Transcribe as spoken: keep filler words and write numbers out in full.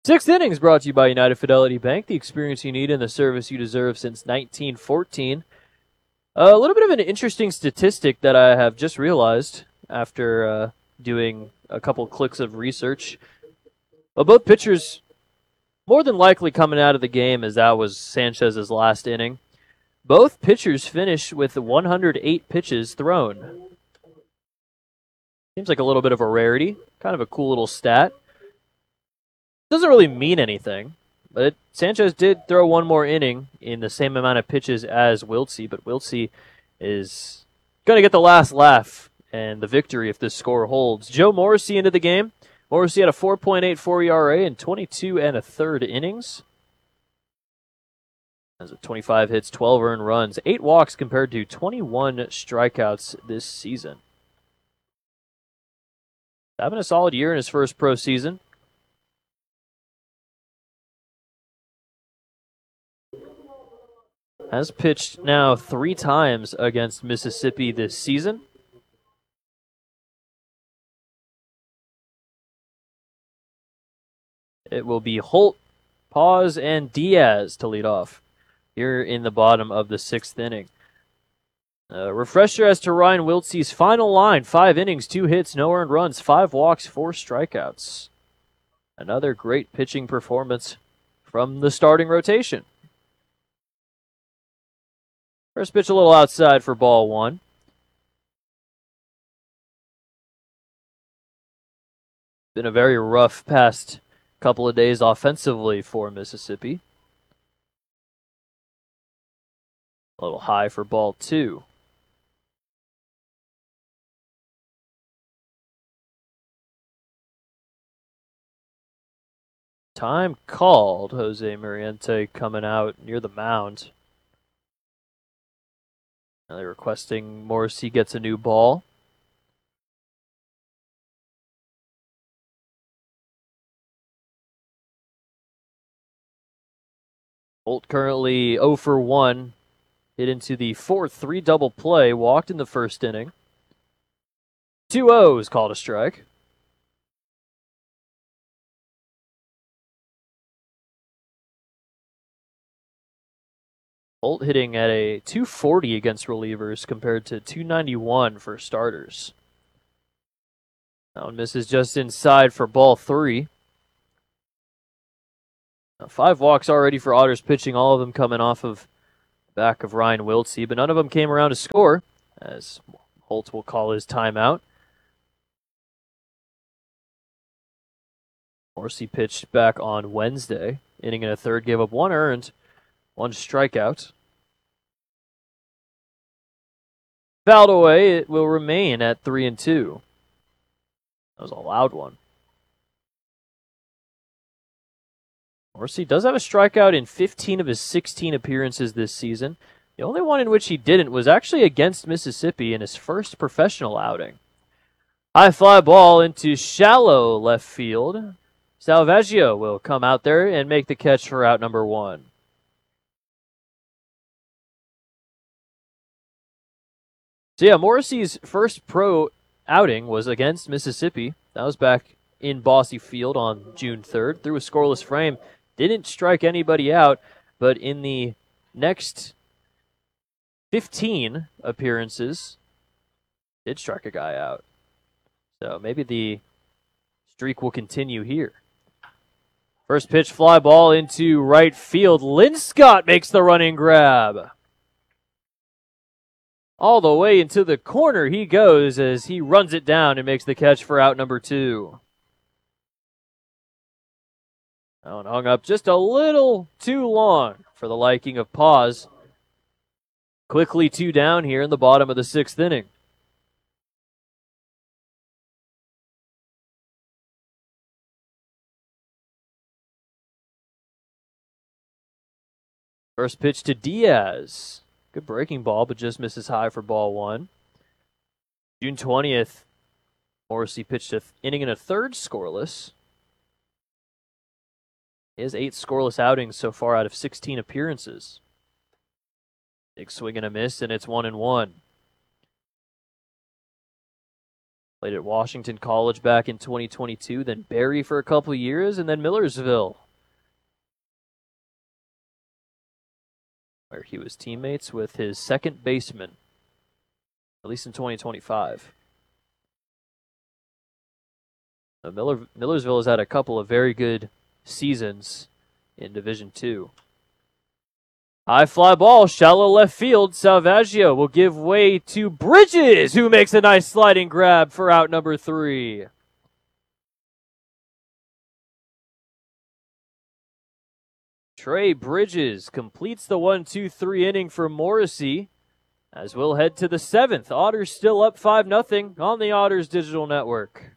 Sixth innings brought to you by United Fidelity Bank, the experience you need and the service you deserve since nineteen fourteen. A little bit of an interesting statistic that I have just realized after uh, doing a couple clicks of research. Well, both pitchers more than likely coming out of the game, as that was Sanchez's last inning. Both pitchers finished with one hundred eight pitches thrown. Seems like a little bit of a rarity, kind of a cool little stat. Doesn't really mean anything, but Sanchez did throw one more inning in the same amount of pitches as Wiltse, but Wiltse is going to get the last laugh and the victory if this score holds. Joe Morrissey into the game. Morrissey had a four point eight four E R A in twenty-two and a third innings. Has a twenty-five hits, twelve earned runs, eight walks compared to twenty-one strikeouts this season. Having a solid year in his first pro season. Has pitched now three times against Mississippi this season. It will be Holt, Paz, and Diaz to lead off here in the bottom of the sixth inning. A refresher as to Ryan Wiltse's final line. Five innings, two hits, no earned runs, five walks, four strikeouts. Another great pitching performance from the starting rotation. First pitch a little outside for ball one. Been a very rough past couple of days offensively for Mississippi. A little high for ball two. Time called. Jose Muriente coming out near the mound. Now they're requesting Morrissey gets a new ball. Holt currently zero for one. Hit into the four three double play. Walked in the first inning. two oh is called a strike. Holt hitting at a two forty against relievers compared to two ninety-one for starters. That one misses just inside for ball three. Now five walks already for Otters pitching, all of them coming off of the back of Ryan Wiltse, but none of them came around to score, as Holt will call his timeout. Morrissey pitched back on Wednesday. Inning and a third, gave up one earned, one strikeout. Fouled away, it will remain at three and two. That was a loud one. Morrissey does have a strikeout in fifteen of his sixteen appearances this season. The only one in which he didn't was actually against Mississippi in his first professional outing. High fly ball into shallow left field. Salvaggio will come out there and make the catch for out number one. So yeah, Morrissey's first pro outing was against Mississippi. That was back in Bosse Field on June third. Threw a scoreless frame. Didn't strike anybody out, but in the next fifteen appearances, did strike a guy out. So maybe the streak will continue here. First pitch fly ball into right field. Linscott makes the running grab. All the way into the corner he goes as he runs it down and makes the catch for out number two. That one hung up just a little too long for the liking of Paz. Quickly two down here in the bottom of the sixth inning. First pitch to Diaz. Good breaking ball, but just misses high for ball one. June twentieth, Morrissey pitched an inning and a third scoreless. He has eight scoreless outings so far out of sixteen appearances. Big swing and a miss, and it's one and one. Played at Washington College back in twenty twenty-two, then Barry for a couple years, and then Millersville, where he was teammates with his second baseman, at least in twenty twenty-five. So Miller, Millersville has had a couple of very good seasons in Division Two. High fly ball, shallow left field. Salvaggio will give way to Bridges, who makes a nice sliding grab for out number three. Trey Bridges completes the one two three inning for Morrissey, as we'll head to the seventh. Otters still up five nothing on the Otters Digital Network.